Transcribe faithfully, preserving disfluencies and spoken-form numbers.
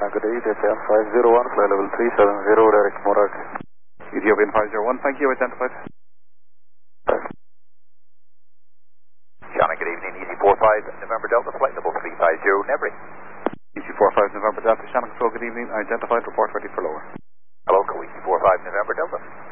good day, Ethiopian five zero one, fly level three seven zero, direct Morag. Ethiopian five zero one, thank you, identified. Shannon, good evening, Easy four five, November Delta, flight level three five zero, Nebri. Easy four five, November Delta, Shannon Control, good evening, identified, report ready for lower. Hello, Easy four five, November Delta.